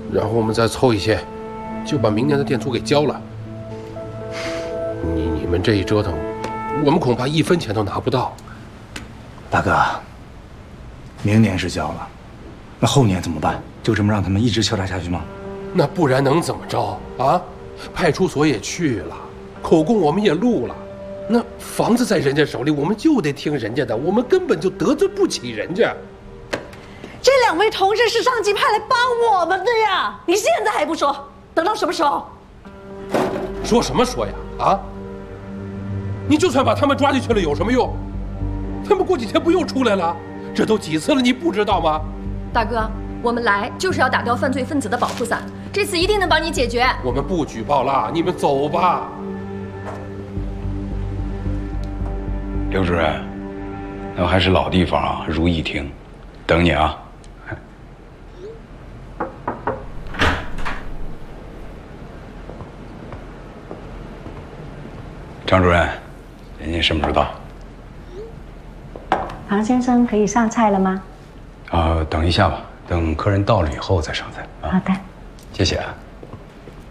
然后我们再凑一些，就把明年的店租给交了。你们这一折腾，我们恐怕1分钱都拿不到。 大哥，明年是交了，那后年怎么办？就这么让他们一直敲诈下去吗？ 那不然能怎么着啊？派出所也去了，口供我们也录了，那房子在人家手里，我们就得听人家的，我们根本就得罪不起人家。 这2位同事是上级派来帮我们的呀！你现在还不说，等到什么时候？ 说什么说呀？啊！你就算把他们抓进去了，有什么用？他们过几天不又出来了？这都几次了，你不知道吗？ 大哥，我们来就是要打掉犯罪分子的保护伞，这次一定能帮你解决。 我们不举报了，你们走吧。 刘主任，那还是老地方啊，如意亭，等你啊。张主任，人家什么时候到？ 庞先生可以上菜了吗？ 等一下吧，等客人到了以后再上菜啊。 好的， 谢谢啊。